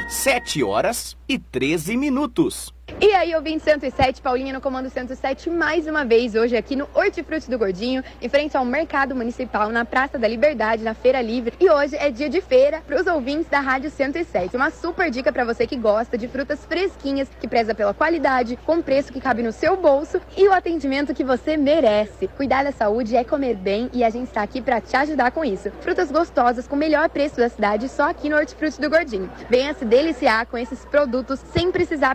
7h13. E aí, ouvinte 107, Paulinha no comando 107 mais uma vez, hoje aqui no Hortifruti do Gordinho, em frente ao Mercado Municipal, na Praça da Liberdade, na Feira Livre. E hoje é dia de feira para os ouvintes da Rádio 107. Uma super dica para você que gosta de frutas fresquinhas, que preza pela qualidade, com preço que cabe no seu bolso e o atendimento que você merece. Cuidar da saúde é comer bem e a gente está aqui para te ajudar com isso. Frutas gostosas com o melhor preço da cidade só aqui no Hortifruti do Gordinho. Venha se deliciar com esses produtos sem precisar